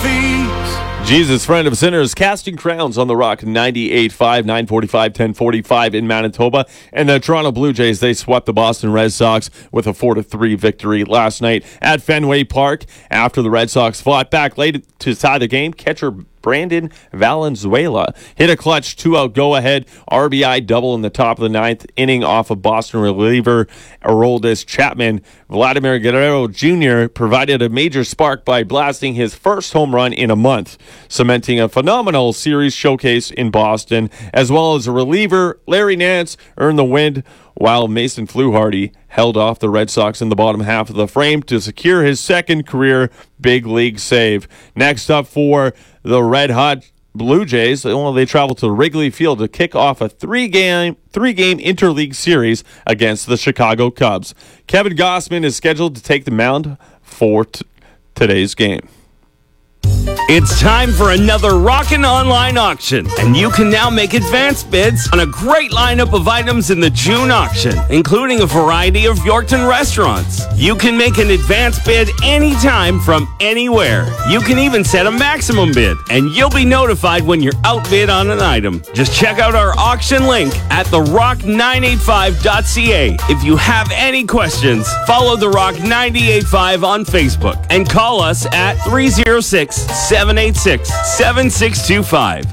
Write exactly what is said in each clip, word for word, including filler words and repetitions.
feet. Jesus, friend of sinners, casting crowns on the Rock, ninety-eight five, nine forty-five, ten forty-five in Manitoba. And the Toronto Blue Jays, they swept the Boston Red Sox with a four to three victory last night at Fenway Park. After the Red Sox fought back late to tie the game, catcher Brandon Valenzuela hit a clutch two-out go-ahead R B I double in the top of the ninth inning off of Boston reliever Aroldis Chapman. Vladimir Guerrero Junior provided a major spark by blasting his first home run in a month, cementing a phenomenal series showcase in Boston, as well as a reliever Larry Nance earned the win, while Mason Fluharty held off the Red Sox in the bottom half of the frame to secure his second career big league save. Next up for the red-hot Blue Jays, well, they travel to Wrigley Field to kick off a three-game three-game interleague series against the Chicago Cubs. Kevin Gausman is scheduled to take the mound for t- today's game. It's time for another Rockin' Online auction, and you can now make advance bids on a great lineup of items in the June auction, including a variety of Yorkton restaurants. You can make an advance bid anytime from anywhere. You can even set a maximum bid, and you'll be notified when you're outbid on an item. Just check out our auction link at the rock nine eighty-five dot c a. If you have any questions, follow The Rock nine eighty-five on Facebook and call us at three oh six, seven eight six, seven six two five.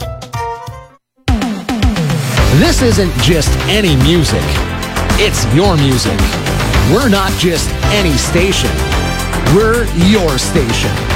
This isn't just any music. It's your music. We're not just any station. We're your station.